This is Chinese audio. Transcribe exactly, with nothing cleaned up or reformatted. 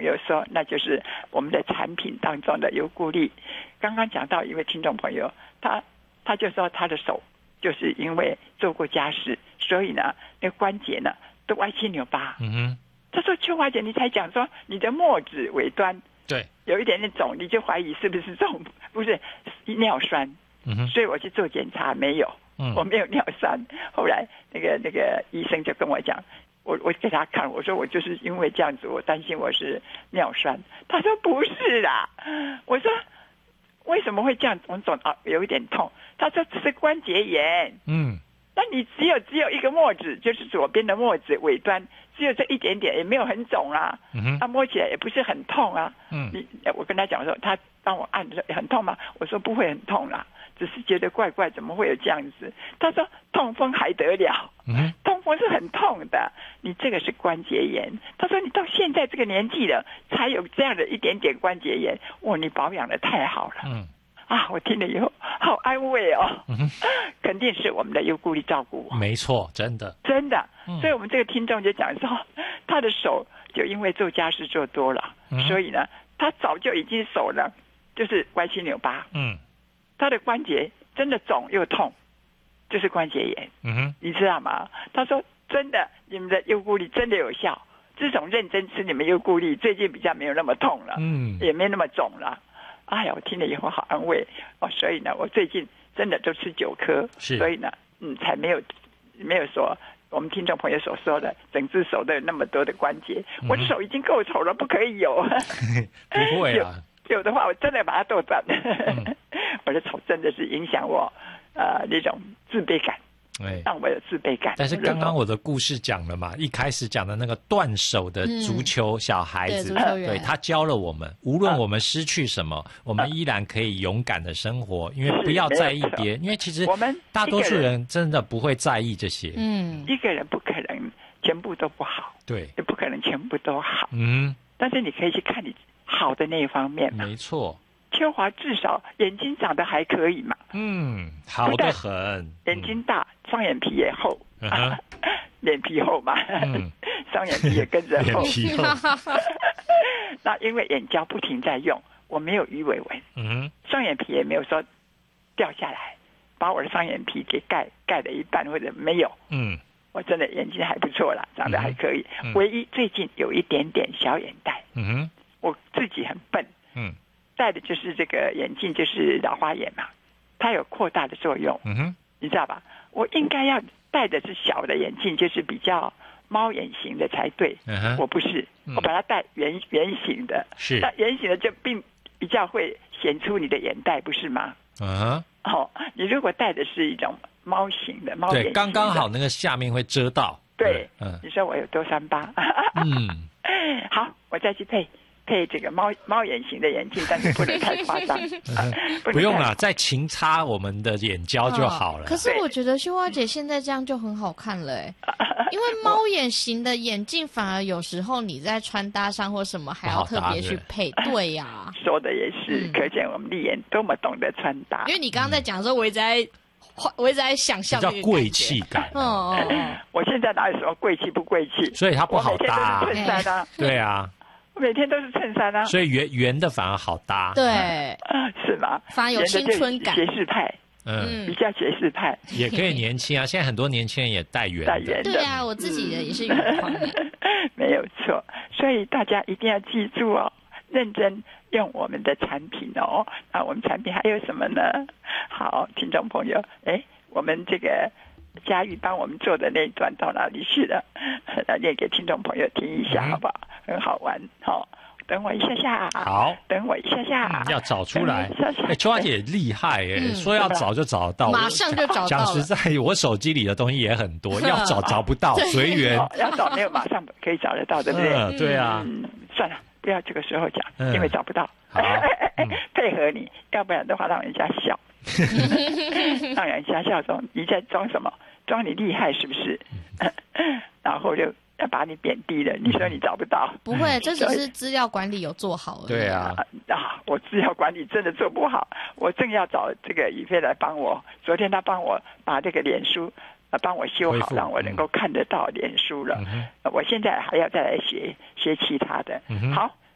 友说，那就是我们的产品当中的优固力。刚刚讲到一位听众朋友，他他就说他的手就是因为做过家事，所以呢那个关节呢都歪七扭八。 嗯哼， 他说秋华姐，你才讲说你的末指尾端对有一点点肿，你就怀疑是不是这种不是尿酸。 嗯哼， 所以我去做检查，没有， 嗯， 我没有尿酸。后来那个那个医生就跟我讲，我我给他看，我说我就是因为这样子，我担心我是尿酸。他说不是啦，我说为什么会这样肿肿啊，有一点痛？他说这是关节炎。 嗯， 那你只有只有一个末指，就是左边的末指尾端，只有这一点点，也没有很肿啊， 嗯哼， 他摸起来也不是很痛啊。 嗯， 你我跟他讲说，他帮我按的时候很痛吗？我说不会很痛啦，只是觉得怪怪，怎么会有这样子？他说痛风还得了， 嗯， 痛风是很痛的，你这个是关节炎。他说你到现在这个年纪了，才有这样的一点点关节炎，哇，你保养的太好了。 嗯。 啊，我听了以后好安慰哦， 嗯、 肯定是我们的优固力照顾我， 没错，真的真的、 嗯。 所以我们这个听众就讲说，他的手就因为做家事做多了、嗯，所以呢，他早就已经手了就是歪七扭八， 嗯， 他的关节真的肿又痛，就是关节炎， 嗯哼， 你知道吗？他说真的，你们的优固力真的有效，自从认真吃你们优固力，最近比较没有那么痛了， 嗯， 也没那么肿了。哎呀，我听了以后好安慰哦，所以呢，我最近真的都吃九颗，所以呢，嗯，才没有没有说我们听众朋友所说的整只手都有那么多的关节，嗯、我的手已经够丑了，不可以有， 不会啊， 有, 有的话我真的把它剁断， 嗯、 我的手真的是影响我呃那种自卑感。 对， 让我有自卑感。 但是刚刚我的故事讲了嘛，一开始讲的那个断手的足球小孩子， 嗯、对, 对他教了我们，无论我们失去什么，嗯、我们依然可以勇敢的生活，因为不要在意别人，因为其实我们大多数人真的不会在意这些。 嗯，一个人不可能全部都不好， 对， 也不可能全部都好。 嗯， 但是你可以去看你好的那一方面嘛。 没错。 秋华至少眼睛长得还可以嘛， 嗯，好得很， 眼睛大，双眼皮也厚， 嗯啊、脸皮厚嘛， 嗯， 双眼皮也跟着厚， 脸皮厚。 那因为眼胶不停在用，我没有鱼尾纹， 嗯， 双眼皮也没有说掉下来，把我的双眼皮给盖盖了一半或者没有， 嗯， 我真的眼睛还不错啦，长得还可以， 嗯、 唯一最近有一点点小眼袋， 嗯， 我自己很笨， 嗯。 戴的就是这个眼镜，就是老花眼嘛，它有扩大的作用， 嗯哼， 你知道吧？我应该要戴的是小的眼镜，就是比较猫眼型的才对。 嗯、 我不是， 嗯、 我把它戴圆圆形的， 是那圆形的就并比较会显出你的眼袋，不是吗？ 嗯， 哦，你如果戴的是一种猫型的猫眼型的， 对，刚刚好那个下面会遮到。 对， 嗯， 你说我有多三八？ 嗯， 好，我再去配。配这个猫猫眼型的眼镜，但是不能太夸张、 嗯不，不用啦，再勤擦我们的眼胶就好了。 嗯、可是我觉得秀花姐现在这样就很好看了哎，因为猫眼型的眼镜反而有时候你在穿搭上或什么还要特别去配。对呀、啊， 说的也是，嗯、可见我们丽妍多么懂得穿搭。 因为你刚刚在讲的时候，我一直在。我一直在想象那个比较贵气感。 嗯嗯嗯，我现在哪有什么贵气不贵气？ 所以它不好搭。 我每天都是衬衫啊。 对啊。 我每天都是衬衫啊。 所以圆圆的反而好搭。 对。 是吗？ 反而有青春感。 爵士派。 嗯。 比较爵士派。 也可以年轻啊，现在很多年轻人也戴圆的。 戴圆的。 对啊，我自己的也是圆框。 没有错，所以大家一定要记住哦，认真用我们的产品哦。那我们产品还有什么呢？好，听众朋友，哎，我们这个嘉玉帮我们做的那一段到哪里去了？来念给听众朋友听一下，好不好？很好玩，好、哦。等我一下下， 好， 等我一下下， 嗯、要找出来。哎，秋花姐厉害哎、欸嗯，说要找就找得到， 马上就找到了。 讲实在，我手机里的东西也很多，要找找不到，随缘、 哦。要找没有马上可以找得到，对不对？ 嗯，对啊。 嗯，算了，不要这个时候讲、 嗯， 因为找不到。 好，嗯、 配合你，要不然的话让人家笑，让人家笑说你在装什么？装你厉害是不是？然后就。要把你贬低了，你说你找不到？ 不会，这只是资料管理有做好而已。 对啊， 啊，我资料管理真的做不好，我正要找这个宇飞来帮我。昨天他帮我把这个脸书呃帮我修好，让我能够看得到脸书了。 嗯、 我现在还要再来学学其他的。 嗯、 好，